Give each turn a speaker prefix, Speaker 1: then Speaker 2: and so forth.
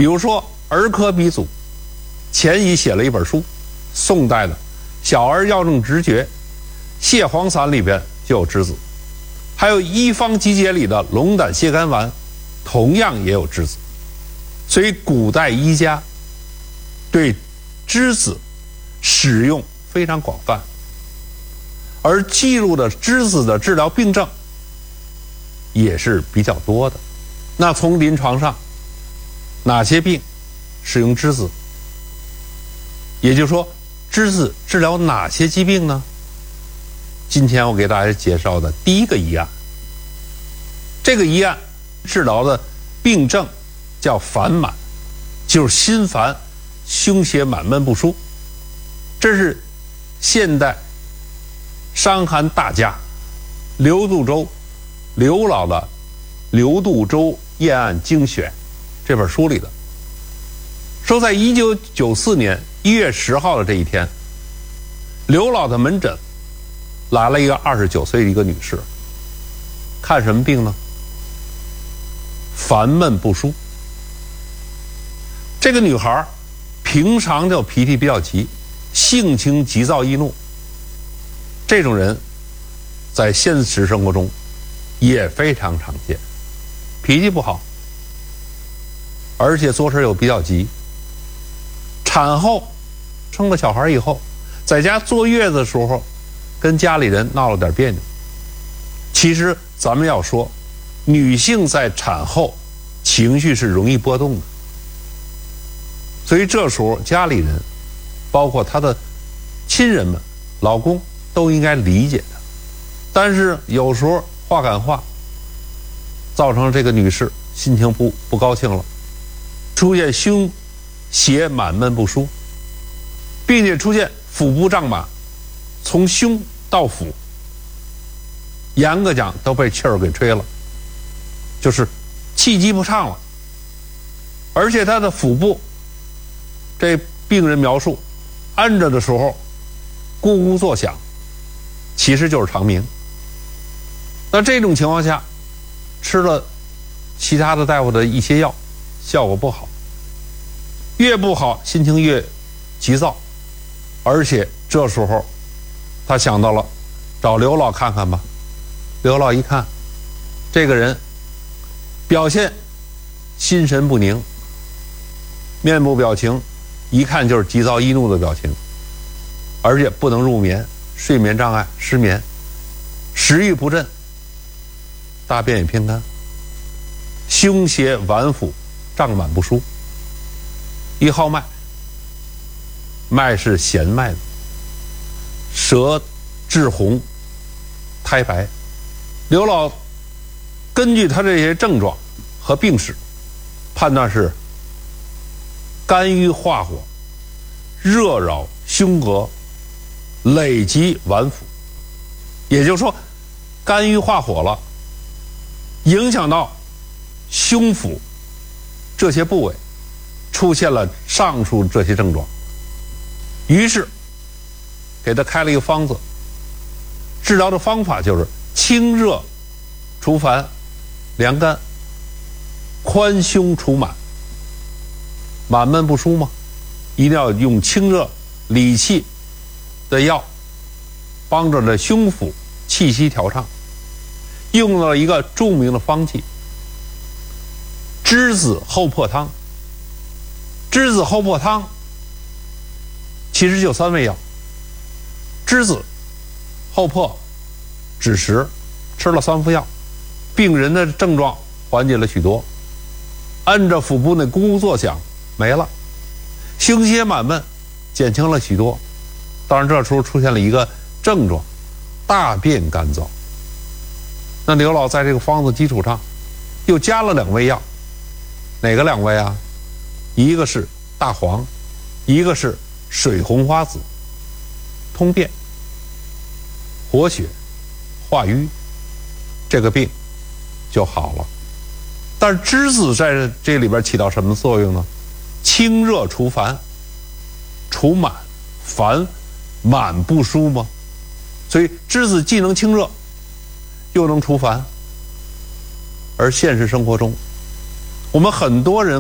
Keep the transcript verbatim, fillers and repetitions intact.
Speaker 1: 比如说儿科鼻祖钱乙写了一本书，宋代的《小儿药证直诀》，泻黄散里边就有栀子，还有医方集解里的龙胆泻肝丸同样也有栀子。所以古代医家对栀子使用非常广泛，而记录的栀子的治疗病症也是比较多的。那从临床上哪些病使用栀子，也就是说栀子治疗哪些疾病呢？今天我给大家介绍的第一个疑案，这个疑案治疗的病症叫烦满，就是心烦、胸胁满闷不舒。这是现代伤寒大家刘杜周刘老的《刘杜周验案精选》这本书里的，说在一九九四年一月十号的这一天，刘老的门诊来了一个二十九岁的一个女士，看什么病呢？烦闷不舒。这个女孩平常就脾气比较急，性情急躁易怒，这种人在现实生活中也非常常见，脾气不好，而且做事又比较急。产后生了小孩以后，在家坐月子的时候跟家里人闹了点别扭。其实咱们要说，女性在产后情绪是容易波动的，所以这时候家里人包括她的亲人们、老公都应该理解她。但是有时候话赶话，造成这个女士心情不不高兴了，出现胸胁满闷不舒，并且出现腹部胀满，从胸到腹严格讲都被气儿给吹了，就是气机不畅了。而且她的腹部，这病人描述按着的时候咕咕作响，其实就是肠鸣。那这种情况下吃了其他的大夫的一些药，效果不好，越不好心情越急躁，而且这时候他想到了找刘老看看吧。刘老一看这个人表现心神不宁，面部表情一看就是急躁易怒的表情，而且不能入眠，睡眠障碍、失眠，食欲不振，大便也偏干，胸胁脘腹胀满不舒，一号脉脉是弦脉的，舌质红，苔白。刘老根据他这些症状和病史，判断是肝郁化火，热扰胸膈，累积脘腹。也就是说肝郁化火了，影响到胸腹这些部位，出现了上述这些症状。于是给他开了一个方子，治疗的方法就是清热除烦，凉肝，宽胸除满。满闷不舒吗？一定要用清热理气的药，帮着这胸腹气息调畅。用了一个著名的方剂栀子厚朴汤。栀子厚朴汤其实就三味药，栀子、厚朴、枳实，吃了三副药，病人的症状缓解了许多。按着腹部那咕咕作响没了，胸胁满闷减轻了许多。当然这时候出现了一个症状，大便干燥。那刘老在这个方子基础上又加了两味药，哪个两味啊？一个是大黄，一个是水红花籽，通便、活血、化瘀，这个病就好了。但是栀子在这里边起到什么作用呢？清热除烦，除满，烦满不舒吗？所以栀子既能清热，又能除烦。而现实生活中，我们很多人